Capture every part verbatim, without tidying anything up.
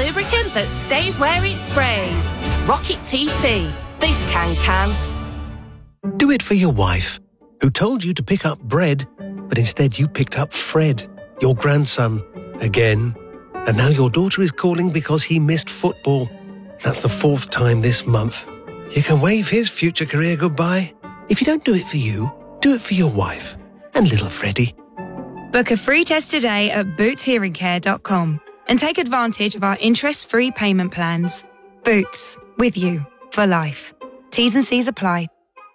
lubricant that stays where it sprays. Rocket T T. This can can. Do it for your wife, who told you to pick up bread, but instead you picked up Fred, your grandson, again. And now your daughter is calling because he missed football. That's the fourth time this month. You can wave his future career goodbye. If you don't do it for you, do it for your wife and little Freddie. Book a free test today at boots hearing care dot com and take advantage of our interest-free payment plans. Boots, with you for life. T's and C's apply.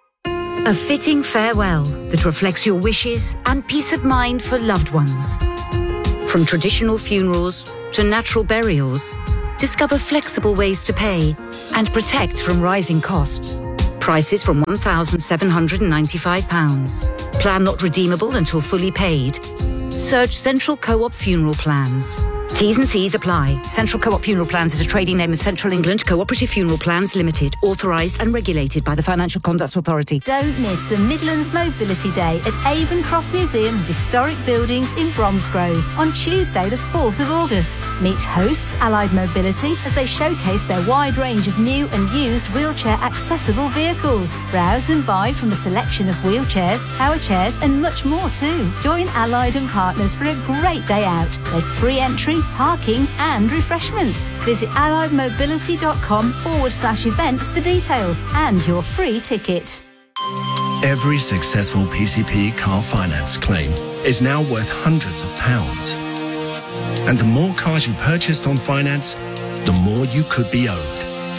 A fitting farewell that reflects your wishes and peace of mind for loved ones. From traditional funerals to natural burials, discover flexible ways to pay and protect from rising costs. Prices from one thousand seven hundred ninety-five pounds. Plan not redeemable until fully paid. Search Central Co-op Funeral Plans. T's and C's apply. Central Co-op Funeral Plans is a trading name of Central England Cooperative Funeral Plans Limited, authorised and regulated by the Financial Conduct Authority. Don't miss the Midlands Mobility Day at Avon Museum of Historic Buildings in Bromsgrove on Tuesday the fourth of August. Meet hosts Allied Mobility as they showcase their wide range of new and used wheelchair accessible vehicles. Browse and buy from a selection of wheelchairs, power chairs and much more too. Join Allied and partners for a great day out. There's free entry, parking and refreshments. Visit alliedmobility.com forward slash events for details and your free ticket. Every successful P C P car finance claim is now worth hundreds of pounds. And the more cars you purchased on finance, the more you could be owed.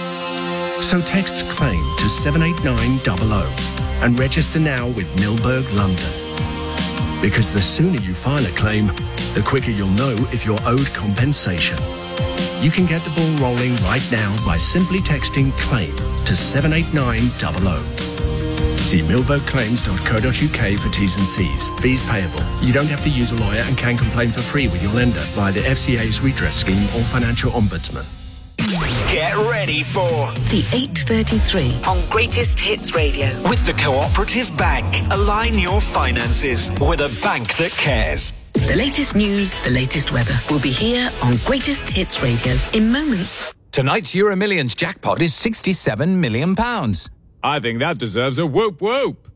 So text claim to seven eight nine double oh and register now with Milberg London. Because the sooner you file a claim, the quicker you'll know if you're owed compensation. You can get the ball rolling right now by simply texting claim to seven eight nine double oh. See milberg claims dot co dot uk for T's and C's. Fees payable. You don't have to use a lawyer and can complain for free with your lender via the F C A's redress scheme or financial ombudsman. Get ready for the eight thirty-three on Greatest Hits Radio. With the Cooperative Bank. Align your finances with a bank that cares. The latest news, the latest weather will be here on Greatest Hits Radio in moments. Tonight's Euro Millions jackpot is sixty-seven million pounds. I think that deserves a whoop whoop.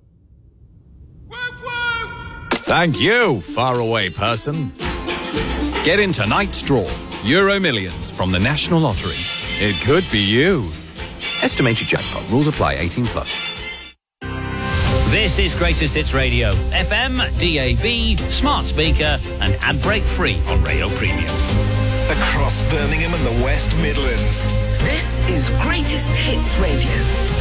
Whoop whoop! Thank you, faraway person. Get in tonight's draw. Euro Millions from the National Lottery. It could be you. Estimated jackpot. Rules apply. eighteen plus. This is Greatest Hits Radio. F M, D A B, smart speaker and ad break free on Radio Premium. Across Birmingham and the West Midlands. This is Greatest Hits Radio.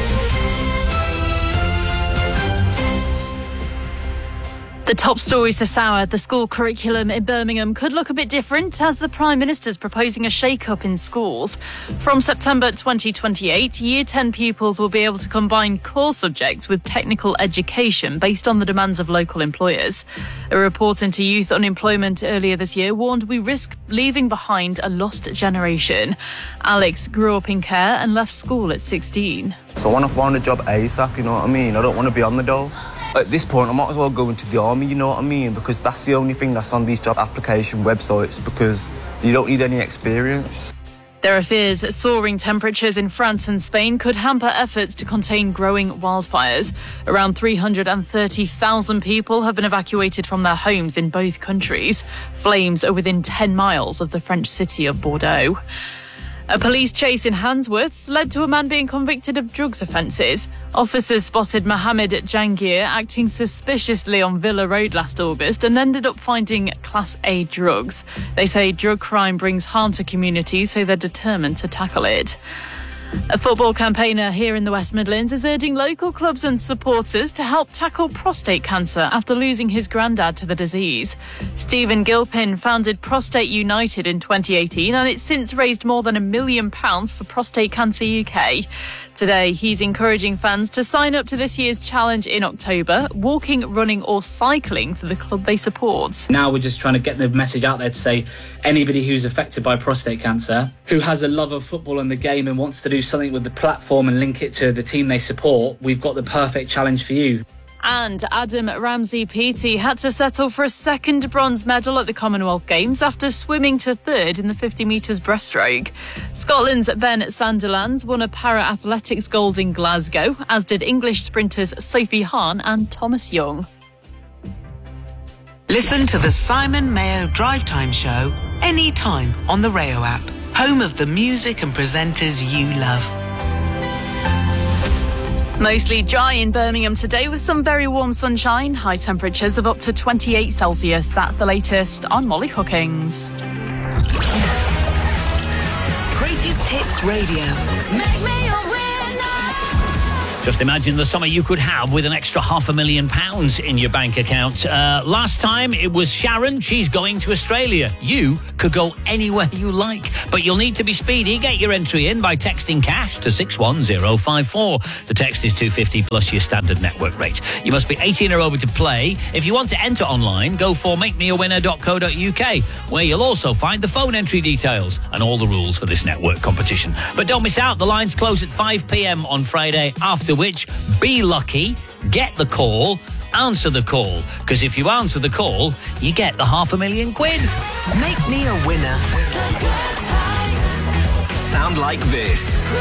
The top stories this hour. The school curriculum in Birmingham could look a bit different as the Prime Minister's proposing a shake-up in schools. From September twenty twenty-eight, Year ten pupils will be able to combine core subjects with technical education based on the demands of local employers. A report into youth unemployment earlier this year warned we risk leaving behind a lost generation. Alex grew up in care and left school at sixteen. So I want to find a job ASAP, you know what I mean? I don't want to be on the dole. At this point, I might as well go into the army, you know what I mean? Because that's the only thing that's on these job application websites, because you don't need any experience. There are fears soaring temperatures in France and Spain could hamper efforts to contain growing wildfires. Around three hundred thirty thousand people have been evacuated from their homes in both countries. Flames are within ten miles of the French city of Bordeaux. A police chase in Handsworth led to a man being convicted of drugs offences. Officers spotted Mohammed Jangir acting suspiciously on Villa Road last August and ended up finding Class A drugs. They say drug crime brings harm to communities, so they're determined to tackle it. A football campaigner here in the West Midlands is urging local clubs and supporters to help tackle prostate cancer after losing his granddad to the disease. Stephen Gilpin founded Prostate United in twenty eighteen and it's since raised more than a million pounds for Prostate Cancer U K. Today, he's encouraging fans to sign up to this year's challenge in October, walking, running or cycling for the club they support. Now we're just trying to get the message out there to say anybody who's affected by prostate cancer, who has a love of football and the game and wants to do something with the platform and link it to the team they support, we've got the perfect challenge for you. And Adam Ramsey-Peaty had to settle for a second bronze medal at the Commonwealth Games after swimming to third in the fifty metres breaststroke. Scotland's Ben Sandilands won a para-athletics gold in Glasgow, as did English sprinters Sophie Hahn and Thomas Young. Listen to the Simon Mayo Drive Time Show anytime on the Rayo app, home of the music and presenters you love. Mostly dry in Birmingham today with some very warm sunshine. High temperatures of up to twenty-eight Celsius. That's the latest on Molly Hookings. Greatest Hits Radio. Make me a winner. Just imagine the summer you could have with an extra half a million pounds in your bank account. Uh, last time it was Sharon. She's going to Australia. You could go anywhere you like, but you'll need to be speedy. Get your entry in by texting cash to six one zero five four. The text is two fifty plus your standard network rate. You must be eighteen or over to play. If you want to enter online, go for make me a winner dot co dot uk, where you'll also find the phone entry details and all the rules for this network competition. But don't miss out. The lines close at five p.m. on Friday, after which be lucky, get the call, answer the call, because if you answer the call, you get the half a million quid. Make me a winner. Sound like this.